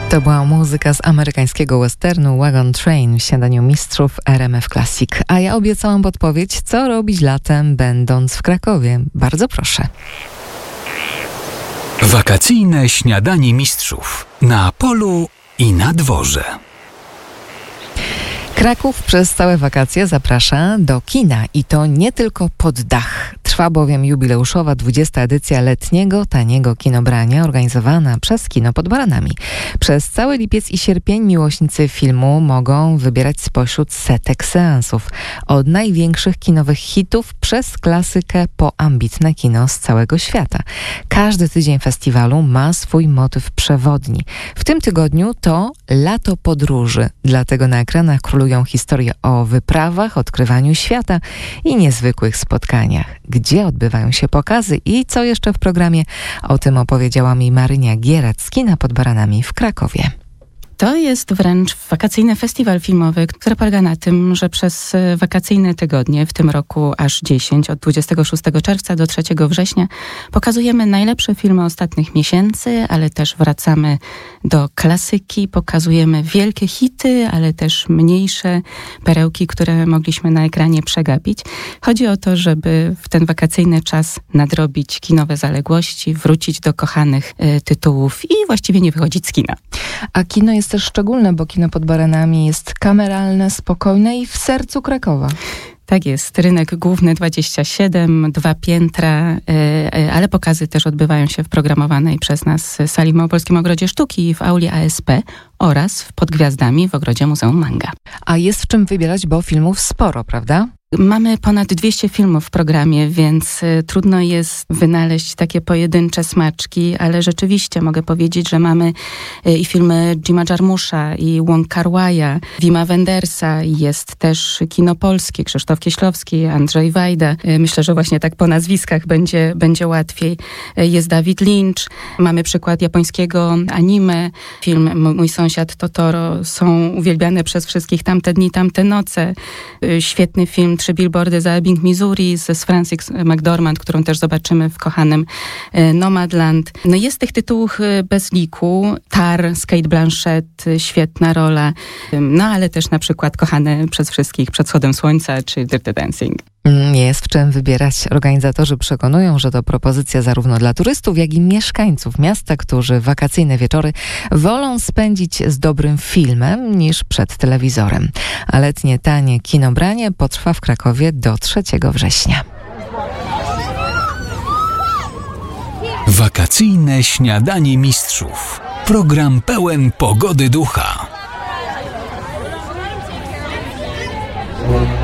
To była muzyka z amerykańskiego westernu Wagon Train w śniadaniu mistrzów RMF Classic. A ja obiecałam podpowiedź, co robić latem, będąc w Krakowie. Bardzo proszę. Wakacyjne śniadanie mistrzów. Na polu i na dworze. Kraków przez całe wakacje zaprasza do kina i to nie tylko pod dach. Trwa bowiem jubileuszowa 20. edycja letniego, taniego kinobrania organizowana przez Kino pod Baranami. Przez cały lipiec i sierpień miłośnicy filmu mogą wybierać spośród setek seansów. Od największych kinowych hitów przez klasykę po ambitne kino z całego świata. Każdy tydzień festiwalu ma swój motyw przewodni. W tym tygodniu to lato podróży, dlatego na ekranach królują historie o wyprawach, odkrywaniu świata i niezwykłych spotkaniach. Gdzie odbywają się pokazy i co jeszcze w programie? O tym opowiedziała mi Marynia Gierec z Kina pod Baranami w Krakowie. To jest wręcz wakacyjny festiwal filmowy, który polega na tym, że przez wakacyjne tygodnie, w tym roku aż 10, od 26 czerwca do 3 września, pokazujemy najlepsze filmy ostatnich miesięcy, ale też wracamy do klasyki, pokazujemy wielkie hity, ale też mniejsze perełki, które mogliśmy na ekranie przegapić. Chodzi o to, żeby w ten wakacyjny czas nadrobić kinowe zaległości, wrócić do kochanych tytułów i właściwie nie wychodzić z kina. A kino jest też szczególne, bo Kino pod Baranami jest kameralne, spokojne i w sercu Krakowa. Tak jest. Rynek główny 27, 2 piętra, ale pokazy też odbywają się w programowanej przez nas sali w Małopolskim Ogrodzie Sztuki, w auli ASP oraz pod Gwiazdami w Ogrodzie Muzeum Manga. A jest w czym wybierać, bo filmów sporo, prawda? Mamy ponad 200 filmów w programie, więc trudno jest wynaleźć takie pojedyncze smaczki, ale rzeczywiście mogę powiedzieć, że mamy i filmy Jima Jarmusza, i Wong Kar-waja, Wima Wendersa, jest też kino polskie, Krzysztof Kieślowski, Andrzej Wajda. Myślę, że właśnie tak po nazwiskach będzie łatwiej. Jest David Lynch, mamy przykład japońskiego anime, film Mój sąsiad Totoro, są uwielbiane przez wszystkich Tamte dni, tamte noce. Świetny film 3 billboardy za Ebbing, Missouri z Frances McDormand, którą też zobaczymy w kochanym Nomadland. No jest tych tytułów bez liku. Tar z Cate Blanchett, świetna rola. No ale też na przykład kochane przez wszystkich Przed wschodem słońca czy Dirty Dancing. Jest w czym wybierać. Organizatorzy przekonują, że to propozycja zarówno dla turystów, jak i mieszkańców miasta, którzy wakacyjne wieczory wolą spędzić z dobrym filmem niż przed telewizorem. A letnie tanie kinobranie potrwa w Krakowie do 3 września. Wakacyjne śniadanie mistrzów. Program pełen pogody ducha.